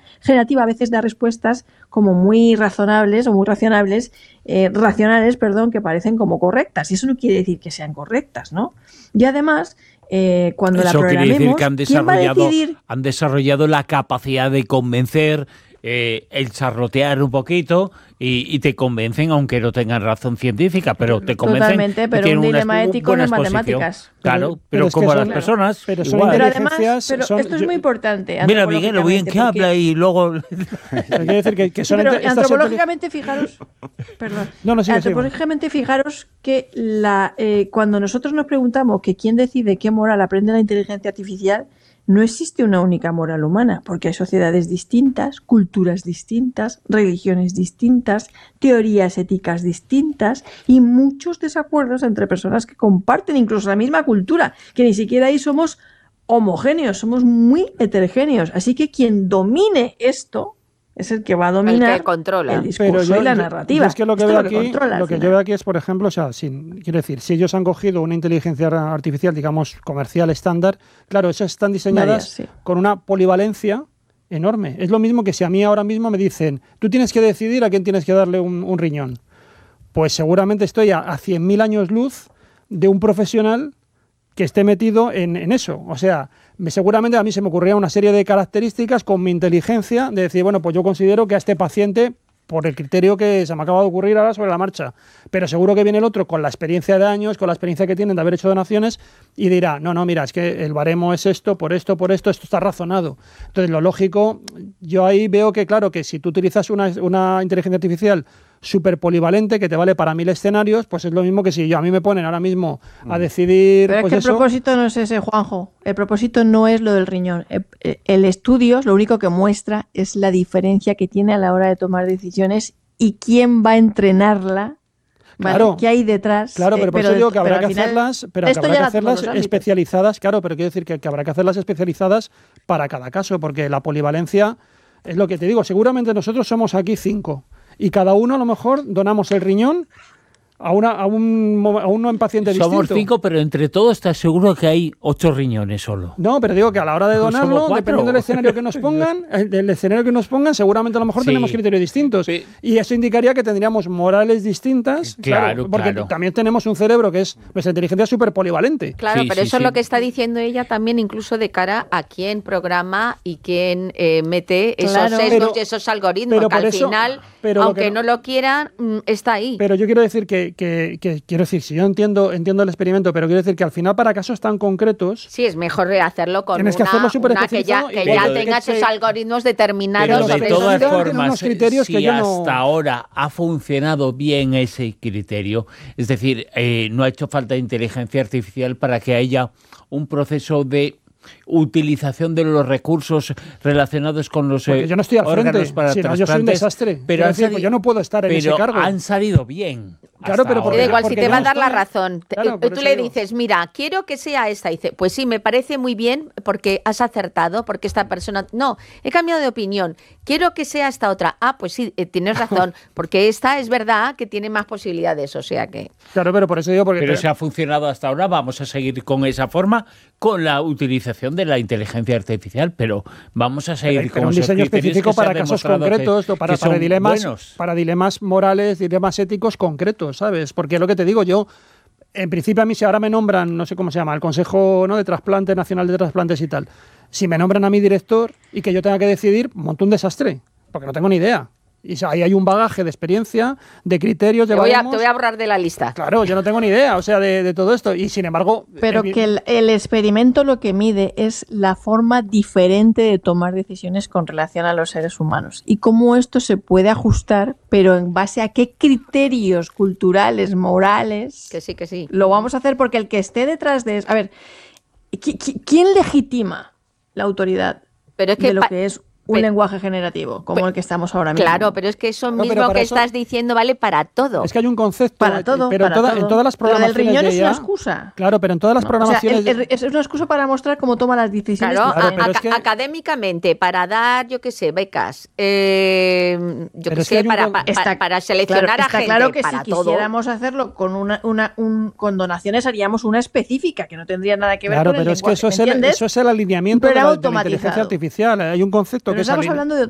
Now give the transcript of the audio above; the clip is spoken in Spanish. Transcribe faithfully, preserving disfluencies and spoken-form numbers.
generativa a veces da respuestas como muy razonables o muy racionables, eh, racionales, perdón, que parecen como correctas. Y eso no quiere decir que sean correctas, ¿no? Y además, eh, cuando eso la programemos, quiere decir que han ¿quién va a desarrollado, decidir? han desarrollado la capacidad de convencer, eh, el charlotear un poquito y, y te convencen aunque no tengan razón científica, pero te convencen. Totalmente, pero tienen un una dilema ético buena no es exposición. matemáticas. Claro, Pero- pero, pero es que como son- las claro, personas, pero son igual. Pero inteligencias además, pero son- esto es yo- muy importante. Mira, Miguel, lo bien antropológicamente, que habla porque- y luego... Pero quiero decir que, que Sí, son pero inte- estas antropológicamente, fijaros, perdón, No, no, sigue, antropológicamente, fijaros que la, eh, cuando nosotros nos preguntamos que quién decide qué moral aprende la inteligencia artificial, no existe una única moral humana, porque hay sociedades distintas, culturas distintas, religiones distintas, teorías éticas distintas y muchos desacuerdos entre personas que comparten incluso la misma cultura, que ni siquiera ahí somos homogéneos, somos muy heterogéneos. Así que quien domine esto es el que va a dominar El que controla. el discurso Pero yo, y la yo- narrativa. yo es que lo que Esto veo es lo aquí, controla, al lo que final. yo veo aquí es, por ejemplo, o sea, sin, quiero decir, si ellos han cogido una inteligencia artificial, digamos, comercial estándar, claro, esas están diseñadas Varias, sí. con una polivalencia enorme. Es lo mismo que si a mí ahora mismo me dicen, tú tienes que decidir a quién tienes que darle un, un riñón. Pues seguramente estoy a, a cien mil años luz de un profesional que esté metido en, en eso. O sea, me, seguramente a mí se me ocurría una serie de características con mi inteligencia de decir, bueno, pues yo considero que a este paciente, por el criterio que se me acaba de ocurrir ahora sobre la marcha, pero seguro que viene el otro con la experiencia de años, con la experiencia que tienen de haber hecho donaciones y dirá, no, no, mira, es que el baremo es esto, por esto, por esto, esto está razonado. Entonces, lo lógico, yo ahí veo que, claro, que si tú utilizas una, una inteligencia artificial súper polivalente que te vale para mil escenarios, pues es lo mismo que si yo a mí me ponen ahora mismo a decidir. Pero Pues es que eso, el propósito no es ese, Juanjo. El propósito no es lo del riñón. El, el estudio lo único que muestra es la diferencia que tiene a la hora de tomar decisiones y quién va a entrenarla. ¿Vale? Claro. ¿Qué hay detrás? Claro, pero Eh, por eso de- digo que habrá pero que al final, hacerlas, pero que esto habrá ya que lo hacemos hacerlas los ámbitos. especializadas, claro, pero quiero decir que, que habrá que hacerlas especializadas para cada caso, porque la polivalencia es lo que te digo, seguramente nosotros somos aquí cinco y cada uno a lo mejor donamos el riñón a, una, a, un, a un paciente Somos distinto. cinco, pero entre todos estás seguro que hay ocho riñones solo. No, pero digo que a la hora de Pues somos donarlo, cuatro. dependiendo del escenario que nos pongan, el, del escenario que nos pongan, seguramente a lo mejor Sí. tenemos criterios distintos. Sí. Y eso indicaría que tendríamos morales distintas. Claro, porque claro. también tenemos un cerebro que es, nuestra inteligencia es súper polivalente. Claro, Sí, pero sí, eso sí. es lo que está diciendo ella también, incluso de cara a quién programa y quién eh, mete esos Claro. sesgos Pero- y esos algoritmos, pero que por al eso- final, pero lo aunque que no, no- lo quieran, mm, está ahí. Pero yo quiero decir que, que, que- quiero decir, si yo entiendo, entiendo el experimento, pero quiero decir que al final para casos tan concretos, Sí, es mejor hacerlo con Tienes que una, hacerlo súper una que ya, especializado que y ya pero- tenga que- esos algoritmos determinados. Pero los de sobre que todas son- eso. tienen unos formas, criterios si que yo no- hasta ahora ha funcionado bien ese criterio, es decir, eh, no ha hecho falta inteligencia artificial para que haya un proceso de utilización de los recursos relacionados con los porque eh, yo no estoy al órganos frente, para si no, yo soy un trasplantes, desastre. pero, Quiero han decir, pues sali- yo no puedo estar en ese pero cargo. han salido bien. Claro, hasta pero ahora. porque- Da igual, si porque te va a no dar la estoy- razón. Te- Claro, por tú eso le digo. dices, mira, quiero que sea esta. Y dice, pues sí, me parece muy bien porque has acertado, porque esta persona... No, he cambiado de opinión. Quiero que sea esta otra. Ah, pues sí, eh, tienes razón, porque esta es verdad que tiene más posibilidades, o sea que... Claro, pero por eso digo, porque Pero te- si ha funcionado hasta ahora, vamos a seguir con esa forma, con la utilización de la inteligencia artificial, pero vamos a seguir pero con un esos diseño criterios específico que se ha para casos demostrado que- concretos o para, que son para dilemas buenos. para dilemas morales, dilemas éticos concretos, ¿sabes? Porque lo que te digo yo, en principio a mí si ahora me nombran, no sé cómo se llama, el Consejo, ¿no?, de Trasplante Nacional de Trasplantes y tal, si me nombran a mi director y que yo tenga que decidir, monto un desastre, porque no tengo ni idea. Y o sea, ahí hay un bagaje de experiencia, de criterios, de Te voy, a, baremos. te voy a borrar de la lista. Claro, yo no tengo ni idea, o sea, de, de todo esto. Y sin embargo... Pero evi- que el, el experimento lo que mide es la forma diferente de tomar decisiones con relación a los seres humanos y cómo esto se puede ajustar, pero en base a qué criterios culturales, morales, Que sí, que sí. lo vamos a hacer, porque el que esté detrás de eso... A ver, ¿qui- qui- ¿quién legitima la autoridad Pero es que de lo pa- que es un pe- lenguaje generativo, como pe- el que estamos ahora mismo? Claro, pero es que eso No, mismo pero para que eso- estás diciendo vale para todo. Es que hay un concepto... Para todo, pero para en, toda- todo. en todas las Lo del programaciones riñón de es una I A, excusa. Claro, pero en todas las No, o sea, programaciones... el- el- es una excusa para mostrar cómo toma las decisiones. Claro, Claro, a- pero a- es que- académicamente, para dar, yo qué sé, becas, eh, yo Pero qué es que sé, hay un para, con- pa- Está- pa- para seleccionar claro, a está gente, claro que para si todo. quisiéramos hacerlo con una, una un, con donaciones haríamos una específica que no tendría nada que ver Claro, con el pero es que lenguaje, eso ¿me es, el, entiendes? eso es el alineamiento Un de la, programa de la inteligencia automatizado. artificial. Hay un concepto Pero que es estamos aline- hablando de